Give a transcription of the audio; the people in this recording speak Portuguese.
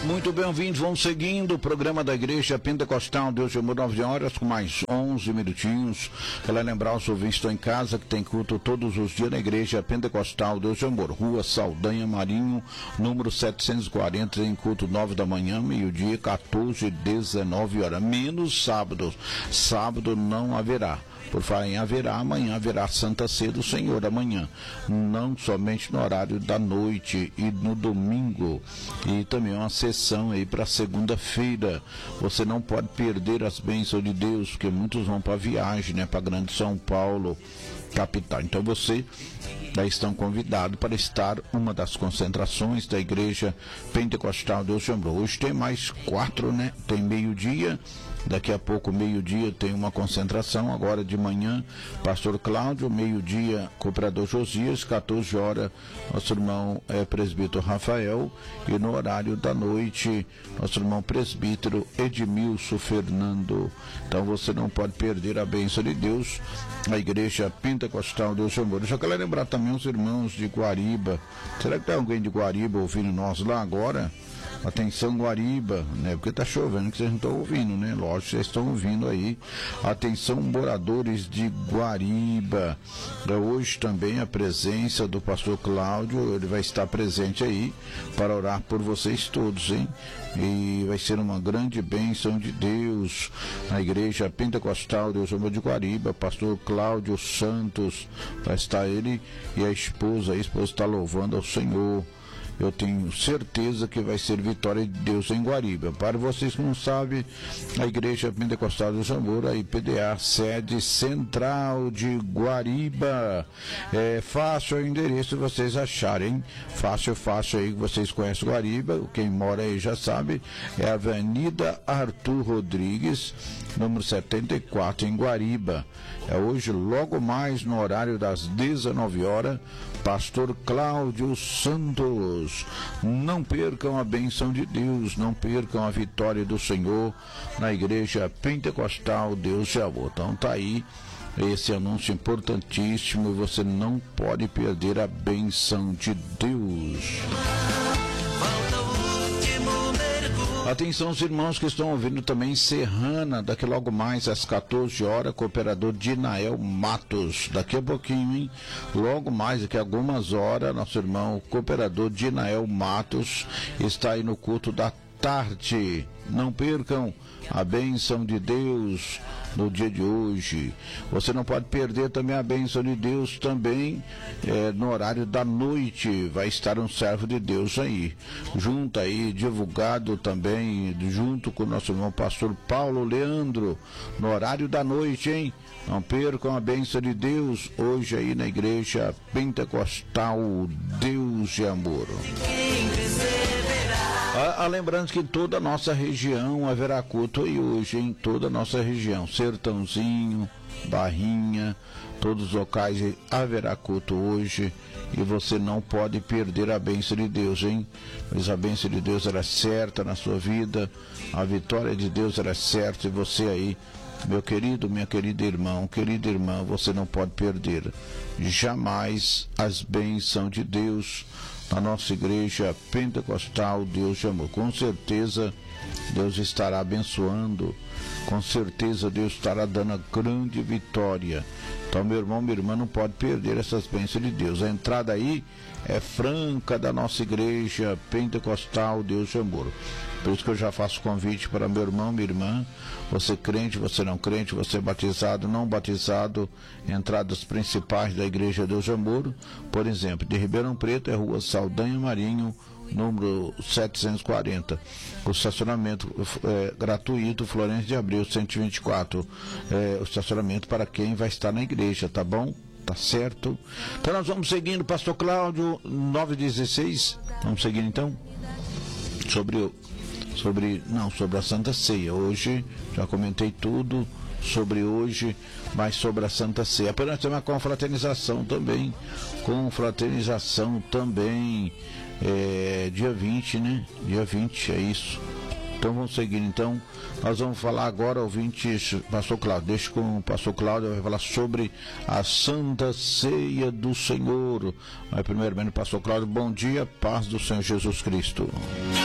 Muito bem-vindos, vamos seguindo o programa da Igreja Pentecostal Deus de Amor, 9 horas, com mais 11 minutinhos. Quero lembrar os ouvintes que estão em casa que tem culto todos os dias na Igreja Pentecostal Deus de Amor, Rua Saldanha Marinho, número 740, em culto 9 da manhã, meio-dia, 14 e 19 horas, menos sábados. Sábado não haverá. Por falar em haverá, amanhã haverá Santa Ceia do Senhor, amanhã, não somente no horário da noite e no domingo, e também uma sessão aí para segunda-feira. Você não pode perder as bênçãos de Deus, porque muitos vão para viagem, né, para Grande São Paulo, capital. Então você daí estão convidados para estar uma das concentrações da Igreja Pentecostal Deus de Amor. Hoje tem mais 4, né? Tem meio-dia, daqui a pouco meio-dia tem uma concentração, agora de manhã, Pastor Cláudio, meio-dia, Cooperador Josias, 14 horas, nosso irmão presbítero Rafael, e no horário da noite, nosso irmão presbítero Edmilson Fernando. Então você não pode perder a bênção de Deus, a Igreja Pentecostal Deus de Amor. Eu já quero lembrar também os irmãos de Guariba. Será que tem alguém de Guariba ouvindo nós lá agora? Atenção, Guariba, né? Porque tá chovendo que vocês não estão ouvindo, né? Lógico que vocês estão ouvindo aí. Atenção, moradores de Guariba. Hoje também a presença do pastor Cláudio, ele vai estar presente aí para orar por vocês todos, hein? E vai ser uma grande bênção de Deus na Igreja Pentecostal Deus Amor de Guariba. Pastor Cláudio Santos, vai estar ele e a esposa está louvando ao Senhor. Eu tenho certeza que vai ser vitória de Deus em Guariba. Para vocês que não sabem, a Igreja Pentecostal do Amor, a IPDA, sede central de Guariba. É fácil o endereço vocês acharem. Fácil aí que vocês conhecem Guariba. Quem mora aí já sabe. É a Avenida Arthur Rodrigues, número 74, em Guariba. É hoje, logo mais, no horário das 19 horas, Pastor Cláudio Santos. Não percam a bênção de Deus, não percam a vitória do Senhor na Igreja Pentecostal Deus de Amor. Então tá aí esse anúncio importantíssimo e você não pode perder a bênção de Deus. Atenção os irmãos que estão ouvindo também Serrana, daqui logo mais às 14 horas, Cooperador Dinael Matos, daqui a pouquinho, hein? Logo mais, daqui a algumas horas, nosso irmão Cooperador Dinael Matos está aí no culto da tarde. Não percam a bênção de Deus no dia de hoje. Você não pode perder também a bênção de Deus também no horário da noite. Vai estar um servo de Deus aí, junto aí, divulgado também, junto com o nosso irmão pastor Paulo Leandro, no horário da noite, hein? Não percam a bênção de Deus hoje aí na Igreja Pentecostal Deus de Amor. Lembrando que em toda a nossa região haverá culto aí hoje, em toda a nossa região, Sertãozinho, Barrinha, todos os locais haverá culto hoje e você não pode perder a bênção de Deus, hein? Pois a bênção de Deus era certa na sua vida, a vitória de Deus era certa e você aí, meu querido, minha querida irmã, você não pode perder jamais as bênçãos de Deus na nossa Igreja Pentecostal Deus de Amor. Com certeza Deus estará abençoando, com certeza Deus estará dando a grande vitória. Então, meu irmão, minha irmã, não pode perder essas bênçãos de Deus. A entrada aí é franca da nossa Igreja Pentecostal Deus de Amor. Por isso que eu já faço convite para meu irmão, minha irmã, você crente, você não crente, você batizado, não batizado, entradas principais da Igreja Deus de Amor, por exemplo, de Ribeirão Preto é Rua Saldanha Marinho, número 740. O estacionamento gratuito, Florencio de Abreu 124. O estacionamento para quem vai estar na igreja, tá bom? Tá certo? Então nós vamos seguindo, pastor Cláudio, 9:16. Vamos seguir então sobre a Santa Ceia. Hoje já comentei tudo sobre hoje, mas sobre a Santa Ceia. Apenas tem uma confraternização também. Dia 20, né? Dia 20, é isso. Então vamos seguir, então. Nós vamos falar agora, ouvintes, pastor Cláudio, deixa com o pastor Cláudio, vai falar sobre a Santa Ceia do Senhor. Mas primeiramente, pastor Cláudio, bom dia, paz do Senhor Jesus Cristo.